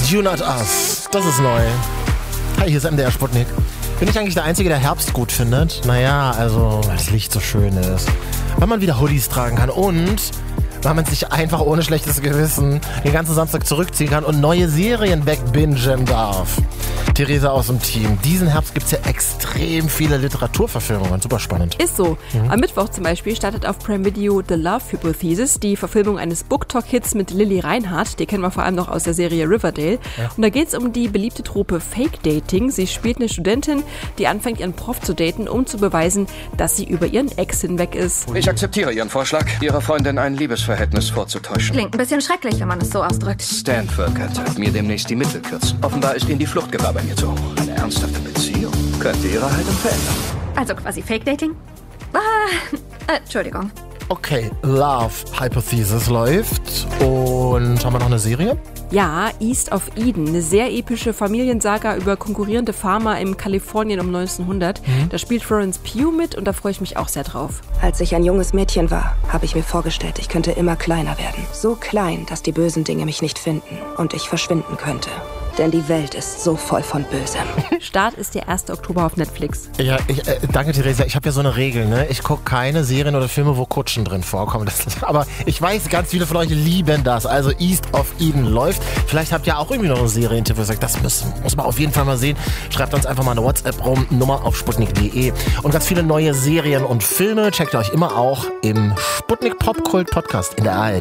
You Not Us. Das ist neu. Hi, hier ist MDR Sputnik. Bin ich eigentlich der Einzige, der Herbst gut findet? Naja, also, weil das Licht so schön ist. Weil man wieder Hoodies tragen kann und weil man sich einfach ohne schlechtes Gewissen den ganzen Samstag zurückziehen kann und neue Serien wegbingen darf. Theresa aus dem Team. Diesen Herbst gibt es ja extrem viele Literaturverfilmungen. Super spannend. Ist so. Am Mittwoch zum Beispiel startet auf Prime Video The Love Hypothesis, die Verfilmung eines BookTok-Hits mit Lily Reinhardt. Die kennen wir vor allem noch aus der Serie Riverdale. Ja. Und da geht es um die beliebte Trope Fake-Dating. Sie spielt eine Studentin, die anfängt, ihren Prof zu daten, um zu beweisen, dass sie über ihren Ex hinweg ist. Ich akzeptiere Ihren Vorschlag, Ihrer Freundin ein Liebesverhältnis vorzutäuschen. Klingt ein bisschen schrecklich, wenn man es so ausdrückt. Stanford könnte mir demnächst die Mittel kürzen. Offenbar ist Ihnen die Fluchtgefahr bei mir zu hoch. Eine ernsthafte Beziehung könnte Ihre Haltung verändern. Also quasi Fake-Dating? Entschuldigung. Okay, Love Hypothesis läuft. Und haben wir noch eine Serie? Ja, East of Eden, eine sehr epische Familiensaga über konkurrierende Farmer im Kalifornien um 1900. Da spielt Florence Pugh mit und da freue ich mich auch sehr drauf. Als ich ein junges Mädchen war, habe ich mir vorgestellt, ich könnte immer kleiner werden. So klein, dass die bösen Dinge mich nicht finden und ich verschwinden könnte. Denn die Welt ist so voll von Bösem. Start ist der 1. Oktober auf Netflix. Ja, danke Theresa. Ich habe ja so eine Regel, ne? Ich gucke keine Serien oder Filme, wo Kutschen drin vorkommen. Aber ich weiß, ganz viele von euch lieben das. Also East of Eden läuft. Vielleicht habt ihr auch irgendwie noch eine Serientipp, wo ihr sagt, das muss man auf jeden Fall mal sehen. Schreibt uns einfach mal eine WhatsApp rum, Nummer auf sputnik.de. Und ganz viele neue Serien und Filme checkt ihr euch immer auch im Sputnik Popkult Podcast in der ARD.